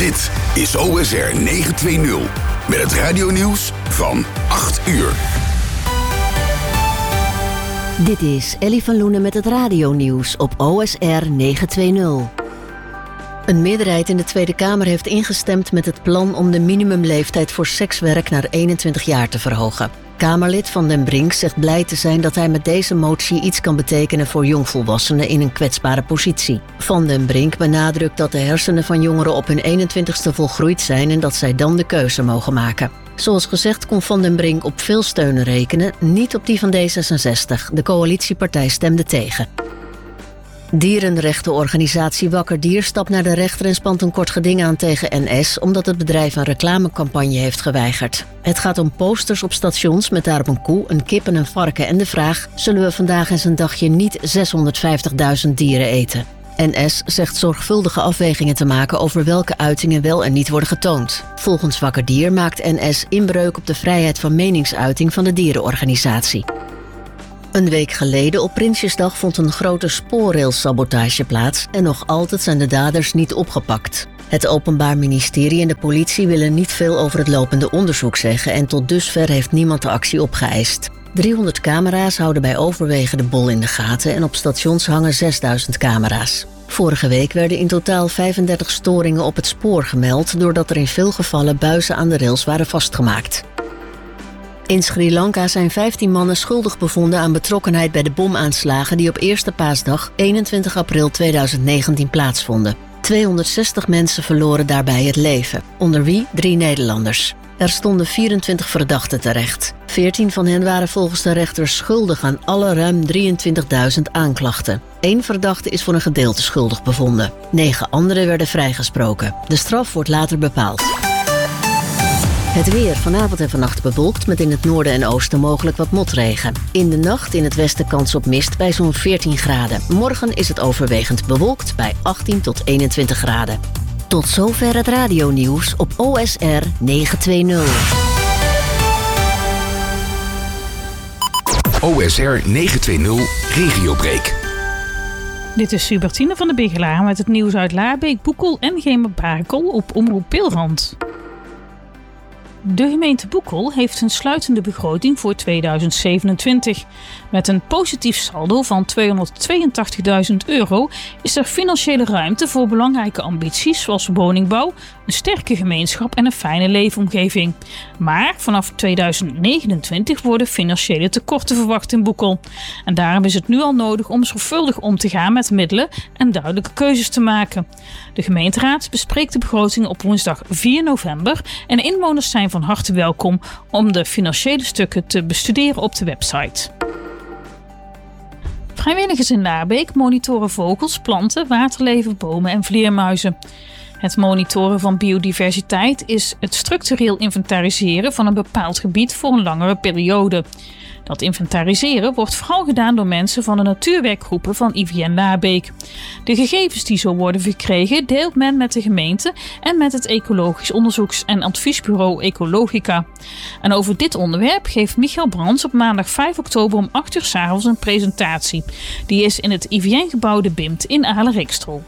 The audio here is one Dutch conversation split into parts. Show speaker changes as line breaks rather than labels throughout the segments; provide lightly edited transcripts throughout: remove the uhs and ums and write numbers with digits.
Dit is OSR 920 met het radionieuws van 8 uur.
Dit is Ellie van Loenen met het radionieuws op OSR 920. Een meerderheid in de Tweede Kamer heeft ingestemd met het plan om de minimumleeftijd voor sekswerk naar 21 jaar te verhogen. Kamerlid Van den Brink zegt blij te zijn dat hij met deze motie iets kan betekenen voor jongvolwassenen in een kwetsbare positie. Van den Brink benadrukt dat de hersenen van jongeren op hun 21ste volgroeid zijn en dat zij dan de keuze mogen maken. Zoals gezegd kon Van den Brink op veel steun rekenen, niet op die van D66. De coalitiepartij stemde tegen. Dierenrechtenorganisatie Wakker Dier stapt naar de rechter en spant een kort geding aan tegen NS omdat het bedrijf een reclamecampagne heeft geweigerd. Het gaat om posters op stations met daarop een koe, een kip en een varken en de vraag: zullen we vandaag eens een dagje niet 650.000 dieren eten? NS zegt zorgvuldige afwegingen te maken over welke uitingen wel en niet worden getoond. Volgens Wakker Dier maakt NS inbreuk op de vrijheid van meningsuiting van de dierenorganisatie. Een week geleden op Prinsjesdag vond een grote spoorrailsabotage plaats en nog altijd zijn de daders niet opgepakt. Het Openbaar Ministerie en de politie willen niet veel over het lopende onderzoek zeggen en tot dusver heeft niemand de actie opgeëist. 300 camera's houden bij overwegen de boel in de gaten en op stations hangen 6000 camera's. Vorige week werden in totaal 35 storingen op het spoor gemeld doordat er in veel gevallen buizen aan de rails waren vastgemaakt. In Sri Lanka zijn 15 mannen schuldig bevonden aan betrokkenheid bij de bomaanslagen die op Eerste Paasdag 21 april 2019 plaatsvonden. 260 mensen verloren daarbij het leven, onder wie 3 Nederlanders. Er stonden 24 verdachten terecht. 14 van hen waren volgens de rechter schuldig aan alle ruim 23.000 aanklachten. 1 verdachte is voor een gedeelte schuldig bevonden. 9 anderen werden vrijgesproken. De straf wordt later bepaald. Het weer vanavond en vannacht bewolkt met in het noorden en oosten mogelijk wat motregen. In de nacht in het westen kans op mist bij zo'n 14 graden. Morgen is het overwegend bewolkt bij 18 tot 21 graden. Tot zover het radionieuws op OSR 920.
OSR 920 Regiobreak.
Dit is Hubertine van de Bigelaar met het nieuws uit Laarbeek, Boekel en Gemerbakel op Omroep Pilrand. De gemeente Boekel heeft een sluitende begroting voor 2027. Met een positief saldo van €282.000 is er financiële ruimte voor belangrijke ambities zoals woningbouw, een sterke gemeenschap en een fijne leefomgeving. Maar vanaf 2029 worden financiële tekorten verwacht in Boekel. En daarom is het nu al nodig om zorgvuldig om te gaan met middelen en duidelijke keuzes te maken. De gemeenteraad bespreekt de begroting op woensdag 4 november en inwoners zijn van harte welkom om de financiële stukken te bestuderen op de website. Vrijwilligers in Laarbeek monitoren vogels, planten, waterleven, bomen en vleermuizen. Het monitoren van biodiversiteit is het structureel inventariseren van een bepaald gebied voor een langere periode. Dat inventariseren wordt vooral gedaan door mensen van de natuurwerkgroepen van IVN Laarbeek. De gegevens die zo worden verkregen deelt men met de gemeente en met het Ecologisch Onderzoeks- en Adviesbureau Ecologica. En over dit onderwerp geeft Michael Brands op maandag 5 oktober om 8 uur 's avonds een presentatie. Die is in het IVN-gebouw De Bimt in Aalen-Rikstrol.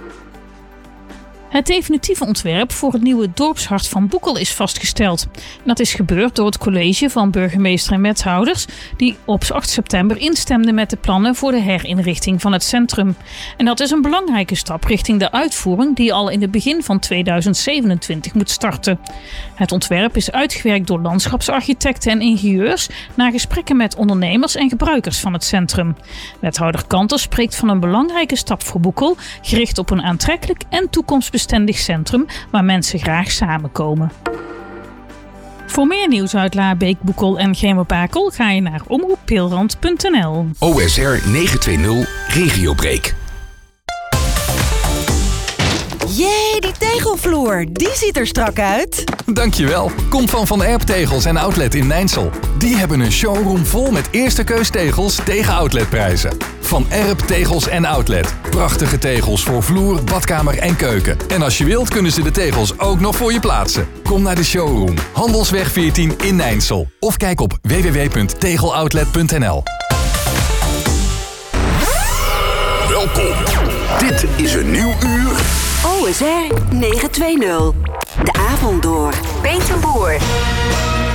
Het definitieve ontwerp voor het nieuwe dorpshart van Boekel is vastgesteld. En dat is gebeurd door het college van burgemeester en wethouders die op 8 september instemden met de plannen voor de herinrichting van het centrum. En dat is een belangrijke stap richting de uitvoering die al in het begin van 2027 moet starten. Het ontwerp is uitgewerkt door landschapsarchitecten en ingenieurs na gesprekken met ondernemers en gebruikers van het centrum. Wethouder Kanter spreekt van een belangrijke stap voor Boekel, gericht op een aantrekkelijk en toekomstbestendig centrum waar mensen graag samenkomen. Voor meer nieuws uit Laarbeek, Boekel en Gemerbakel ga je naar omroeppilrand.nl.
OSR 920 Regiobreak.
Jee, die tegelvloer, die ziet er strak uit.
Dankjewel. Komt van Erp Tegels en Outlet in Nijnsel. Die hebben een showroom vol met eerste keus tegels tegen outletprijzen. Van Erp Tegels en Outlet. Prachtige tegels voor vloer, badkamer en keuken. En als je wilt kunnen ze de tegels ook nog voor je plaatsen. Kom naar de showroom. Handelsweg 14 in Nijnsel. Of kijk op www.tegeloutlet.nl.
Welkom. Dit is een nieuw uur
OSR 920. De avond door.